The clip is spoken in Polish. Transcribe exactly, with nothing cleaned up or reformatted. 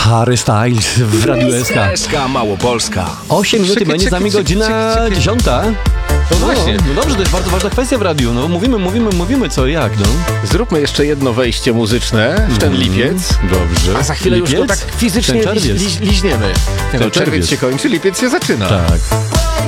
Harry Styles w Radiu S K. S K Małopolska. osiem minut i Czekaj, będzie za czekaj, mnie godzina czekaj, czekaj. dziesiąta. No właśnie. No, no dobrze, to jest bardzo ważna kwestia w radiu. No, mówimy, mówimy, mówimy co i jak, no. Zróbmy jeszcze jedno wejście muzyczne w ten lipiec. Dobrze. A za chwilę już Lipiec? to tak fizycznie Ten czerwiec. liź, liź, liźniemy. Ten No, czerwiec czerwiec. się kończy, lipiec się zaczyna. Tak.